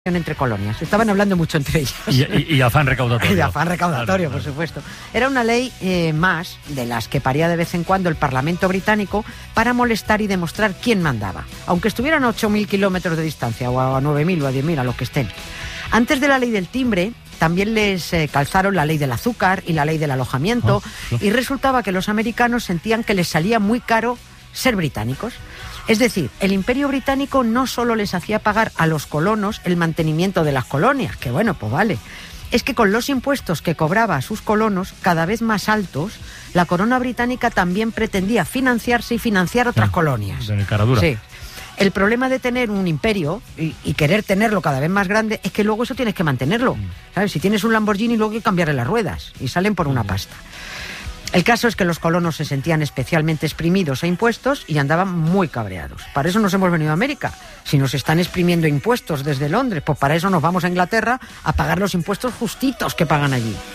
entre colonias. Estaban hablando mucho entre ellas. Y afán recaudatorio. Y afán recaudatorio, claro. por supuesto. Era una ley más de las que paría de vez en cuando el Parlamento británico para molestar y demostrar quién mandaba, aunque estuvieran a 8.000 kilómetros de distancia, o a 9.000 o a 10.000, a lo que estén. Antes de la ley del timbre, también les calzaron la ley del azúcar y la ley del alojamiento, y resultaba que los americanos sentían que les salía muy caro ser británicos. Es decir, el Imperio Británico no solo les hacía pagar a los colonos el mantenimiento de las colonias, que bueno, pues vale, es que con los impuestos que cobraba a sus colonos, cada vez más altos, la corona británica también pretendía financiarse y financiar otras colonias. De cara dura. Sí. El problema de tener un imperio y querer tenerlo cada vez más grande es que luego eso tienes que mantenerlo. ¿Sabes? Si tienes un Lamborghini, luego hay que cambiarle las ruedas y salen por una pasta. El caso es que los colonos se sentían especialmente exprimidos a impuestos y andaban muy cabreados. Para eso nos hemos venido a América. Si nos están exprimiendo impuestos desde Londres, pues para eso nos vamos a Inglaterra a pagar los impuestos justitos que pagan allí.